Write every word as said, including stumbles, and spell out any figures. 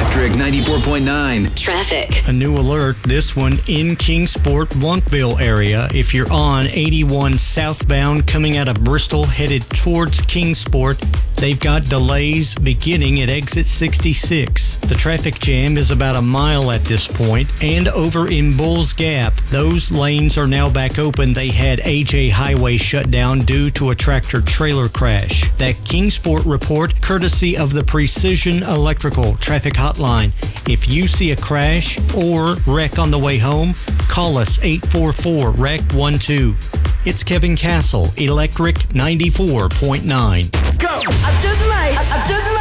Electric ninety-four point nine. Traffic. A new alert, this one in Kingsport, Blunkville area. If you're on eighty-one southbound coming out of Bristol headed towards Kingsport, they've got delays beginning at exit sixty-six. The traffic jam is about a mile at this point. And over in Bulls Gap, those lanes are now back open. They had A J Highway shut down due to a tractor trailer crash. That Kingsport report courtesy of the Precision Electrical Traffic Hotline. If you see a crash or wreck on the way home, call us eight four four, R E C one two. It's Kevin Castle, Electric ninety-four point nine. Go! I just might, I just might.